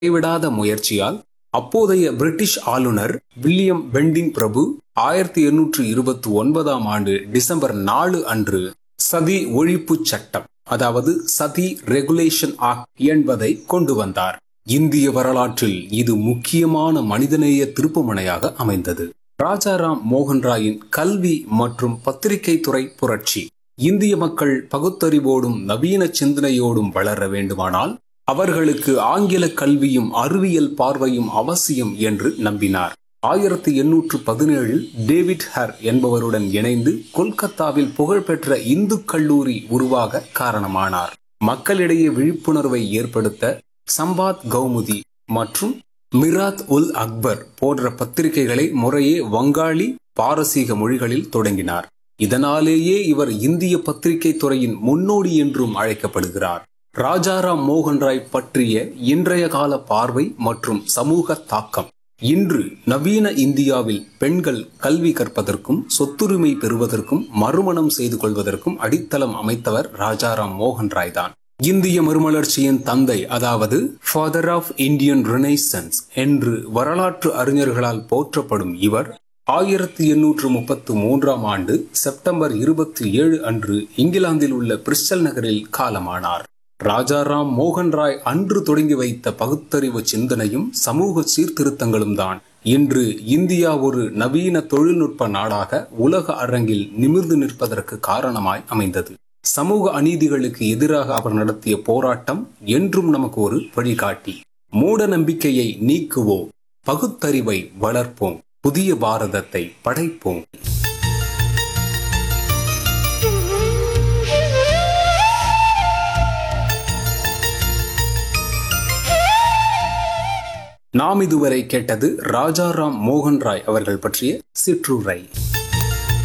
கைவிடாத முயற்சியால் அப்போதைய பிரிட்டிஷ் ஆளுநர் வில்லியம் பெண்டிங் பிரபு 1829 டிசம்பர் 4 அன்று சதி ஒழிப்பு சட்டம், அதாவது சதி ரெகுலேஷன் ஆக்ட் என்பதை கொண்டு வந்தார். இந்திய வரலாற்றில் இது முக்கியமான மனிதநேய திருப்புமுனையாக அமைந்தது. ராஜாராம் மோகன் ராயின் கல்வி மற்றும் பத்திரிகை துறை புரட்சி. இந்திய மக்கள் பகுத்தறிவோடும் நவீன சிந்தனையோடும் வளர வேண்டுமானால் அவர்களுக்கு ஆங்கில கல்வியும் அறிவியல் பார்வையும் அவசியம் என்று நம்பினார். 1817 டேவிட் ஹர் என்பவருடன் இணைந்து கொல்கத்தாவில் புகழ்பெற்ற இந்து கல்லூரி உருவாக காரணமானார். மக்களிடையே விழிப்புணர்வை ஏற்படுத்த சம்பாத் கௌமுதி மற்றும் மிராத் உல் அக்பர் போன்ற பத்திரிகைகளை முறையே வங்காளி, பாரசீக மொழிகளில் தொடங்கினார். இதனாலேயே இவர் இந்திய பத்திரிகை துறையின் முன்னோடி என்றும் அழைக்கப்படுகிறார். ராஜாராம் மோகன் ராய் பற்றிய இன்றைய கால பார்வை மற்றும் சமூக தாக்கம். இன்று நவீன இந்தியாவில் பெண்கள் கல்வி கற்பதற்கும் சொத்துரிமை பெறுவதற்கும் மறுமணம் செய்து கொள்வதற்கும் அடித்தளம் அமைத்தவர் ராஜாராம் மோகன் ராய் தான். இந்திய மறுமலர்ச்சியின் தந்தை, அதாவது ஃபாதர் ஆஃப் இந்தியன் ரெனைசன்ஸ் என்று வரலாற்று அறிஞர்களால் போற்றப்படும் இவர் 1833 செப்டம்பர் 27 அன்று இங்கிலாந்தில் உள்ள பிரிஸ்டல் நகரில் காலமானார். ராஜாராம் மோகன் ராய் அன்று தொடங்கி வைத்த பகுத்தறிவு சிந்தனையும் சமூக சீர்திருத்தங்களும் தான் இன்று இந்தியா ஒரு நவீன தொழில்நுட்ப நாடாக உலக அரங்கில் நிமிர்ந்து நிற்பதற்கு காரணமாய் அமைந்தது. சமூக அநீதிகளுக்கு எதிராக அவர் நடத்திய போராட்டம் என்றும் நமக்கு ஒரு வழிகாட்டி. மூட நம்பிக்கையை நீக்குவோம், பகுத்தறிவை வளர்ப்போம், புதிய பாரதத்தை படைப்போம். நாம் இதுவரை கேட்டது ராஜாராம் மோகன் ராய் அவர்கள் பற்றிய சிற்றுரை.